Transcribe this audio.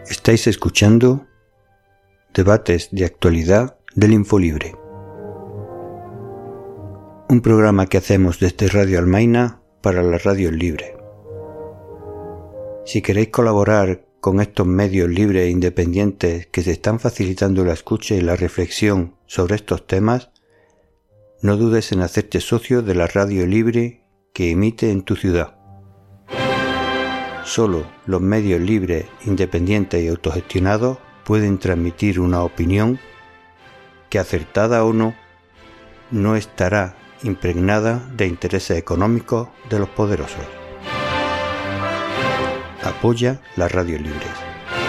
Estáis escuchando Debates de Actualidad del Infolibre, un programa que hacemos desde Radio Almaina para la Radio Libre. Si queréis colaborar con estos medios libres e independientes que se están facilitando la escucha y la reflexión sobre estos temas, no dudes en hacerte socio de la radio libre que emite en tu ciudad. Solo los medios libres, independientes y autogestionados pueden transmitir una opinión que, acertada o no, no estará impregnada de intereses económicos de los poderosos. Apoya las radios libres.